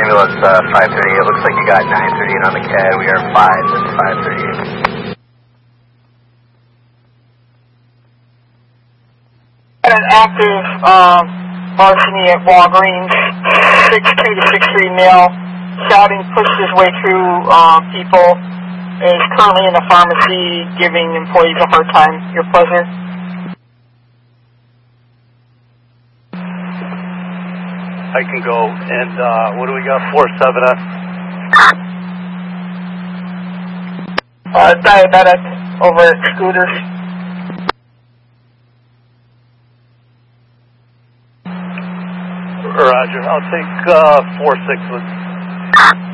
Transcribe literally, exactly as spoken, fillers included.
ambulance uh, five thirty-eight. It looks like you got nine thirty-eight on the C A D. We are five and five thirty-eight. An active um, larceny at Walgreens, six two to six three male, shouting, pushed his way through uh, people, is currently in the pharmacy giving employees a hard time. Your pleasure. I can go. And uh, what do we got? four seven S? Uh, diabetic over at Scooters. Roger. I'll take uh, four six with